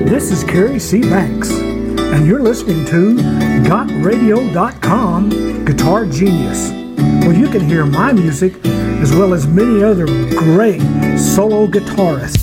This is Kerry C. Banks, and you're listening to GotRadio.com Guitar Genius, where you can hear my music as well as many other great solo guitarists.